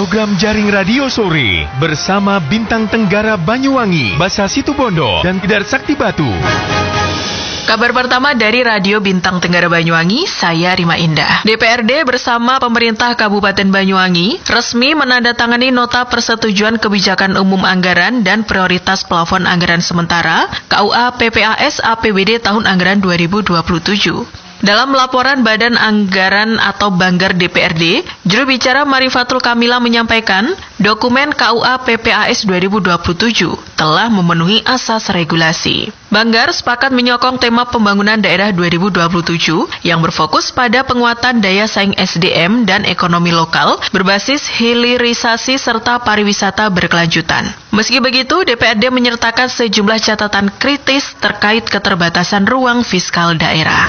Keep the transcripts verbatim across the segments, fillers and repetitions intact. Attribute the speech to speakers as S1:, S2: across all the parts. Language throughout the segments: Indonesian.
S1: program Jaring Radio Sore bersama Bintang Tenggara Banyuwangi, Basa Situbondo, dan Kedar Sakti Batu.
S2: Kabar pertama dari Radio Bintang Tenggara Banyuwangi, saya Rima Indah. D P R D bersama pemerintah Kabupaten Banyuwangi resmi menandatangani nota persetujuan kebijakan umum anggaran dan prioritas plafon anggaran sementara K U A P P A S A P B D tahun anggaran dua ribu dua puluh tujuh. Dalam laporan Badan Anggaran atau Banggar D P R D, juru bicara Marifatul Kamila menyampaikan, dokumen K U A P P A S dua ribu dua puluh tujuh telah memenuhi asas regulasi. Banggar sepakat menyokong tema pembangunan daerah dua ribu dua puluh tujuh yang berfokus pada penguatan daya saing S D M dan ekonomi lokal berbasis hilirisasi serta pariwisata berkelanjutan. Meski begitu, D P R D menyertakan sejumlah catatan kritis terkait keterbatasan ruang fiskal daerah.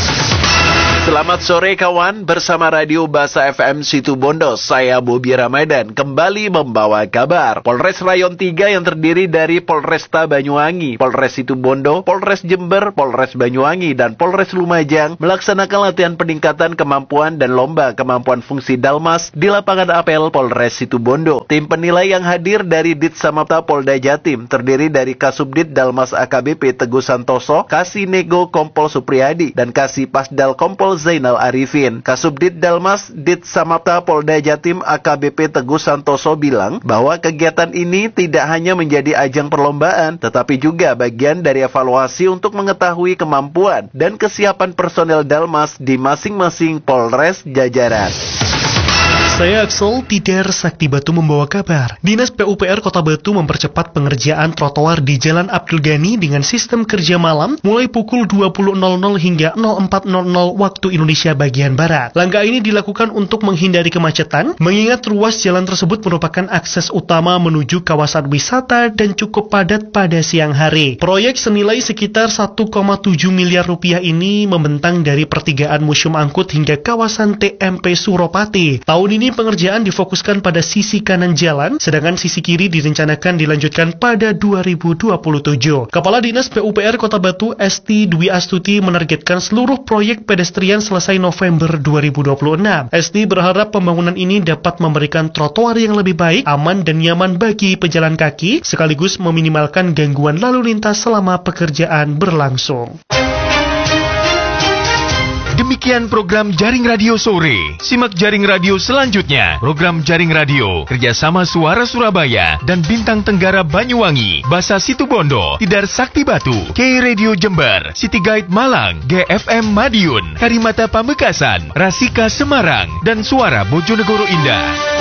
S3: Selamat sore kawan, bersama Radio Basa F M Situbondo, saya Bobi Ramadan kembali membawa kabar. Polres Rayon tiga yang terdiri dari Polresta Banyuwangi, Polres Situbondo, Polres Jember, Polres Banyuwangi, dan Polres Lumajang melaksanakan latihan peningkatan kemampuan dan lomba kemampuan fungsi Dalmas di lapangan apel Polres Situbondo. Tim penilai yang hadir dari Ditsamapta Polda Jatim terdiri dari Kasubdit Dalmas A K B P Teguh Santoso, Kasinego Kompol Supriyadi, dan Kasipasdal Kompol Zainal Arifin. Kasubdit Dalmas Ditsamapta Polda Jatim A K B P Teguh Santoso bilang bahwa kegiatan ini tidak hanya menjadi ajang perlombaan, tetapi juga bagian dari evaluasi untuk mengetahui kemampuan dan kesiapan personel Dalmas di masing-masing Polres jajaran.
S4: Saya Axel, Tidar Sakti Batu membawa kabar. Dinas P U P R Kota Batu mempercepat pengerjaan trotoar di Jalan Abdul Ghani dengan sistem kerja malam mulai pukul dua puluh nol nol hingga nol empat nol nol waktu Indonesia bagian Barat. Langkah ini dilakukan untuk menghindari kemacetan, mengingat ruas jalan tersebut merupakan akses utama menuju kawasan wisata dan cukup padat pada siang hari. Proyek senilai sekitar satu koma tujuh miliar rupiah ini membentang dari pertigaan Museum Angkut hingga kawasan T M P Suropati. Tahun ini pengerjaan difokuskan pada sisi kanan jalan, sedangkan sisi kiri direncanakan dilanjutkan pada dua ribu dua puluh tujuh. Kepala Dinas P U P R Kota Batu, Esti Dwi Astuti, menargetkan seluruh proyek pedestrian selesai November dua ribu dua puluh enam. Esti berharap pembangunan ini dapat memberikan trotoar yang lebih baik, aman dan nyaman bagi pejalan kaki, sekaligus meminimalkan gangguan lalu lintas selama pekerjaan berlangsung.
S1: Demikian program Jaring Radio Sore. Simak Jaring Radio selanjutnya. Program Jaring Radio kerjasama Suara Surabaya dan Bintang Tenggara Banyuwangi, Basa Situbondo, Tidar Sakti Batu, K Radio Jember, City Guide Malang, G F M Madiun, Karimata Pamekasan, Rasika Semarang, dan Suara Bojonegoro Indah.